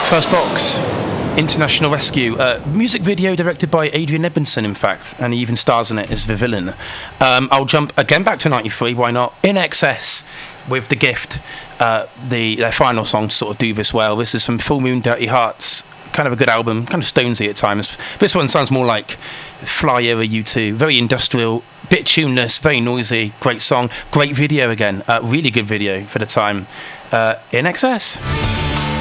First Box, International Rescue, music video directed by Adrian Edmondson, in fact, and he even stars in it as the villain. I'll jump again back to 93, why not? In Excess with The Gift, their final song to sort of do this well. This is from Full Moon Dirty Hearts, kind of a good album, kind of Stonesy at times. This one sounds more like Fly era U2, very industrial, bit tuneless, very noisy, great song, great video again, really good video for the time. In Excess.